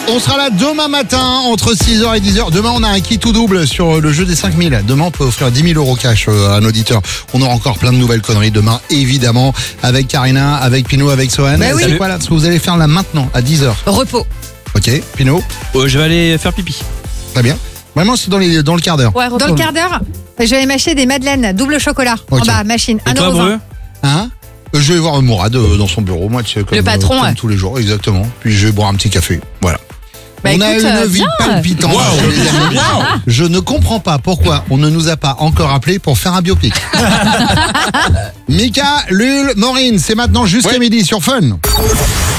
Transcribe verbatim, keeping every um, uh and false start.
On sera là demain matin entre six heures et dix heures. Demain, on a un kit tout double sur le jeu des cinq mille. Demain, on peut offrir dix mille euros cash à un auditeur. On aura encore plein de nouvelles conneries demain, évidemment, avec Karina, avec Pino, avec Sohan. Bah oui. C'est quoi là, ce que vous allez faire là maintenant, à dix heures? Repos. Ok, Pino, Euh, je vais aller faire pipi. très bien. Vraiment, c'est dans, les, dans le quart d'heure. Ouais, repos. Dans le quart d'heure, je vais aller m'acheter des madeleines double chocolat Ok. en bas, machine. Et un toi, euro vingt. Breu? Hein Euh, Je vais voir Mourad euh, dans son bureau, moi, tu sais, comme, Le patron, euh, comme ouais. tous les jours, exactement. Puis je vais boire un petit café. Voilà. Bah, on a écoute, une euh, vie bien. palpitante. les amis. Je ne comprends pas pourquoi on ne nous a pas encore appelé pour faire un biopic. Mika, Lul, Maureen, c'est maintenant jusqu'à Ouais. midi sur Fun.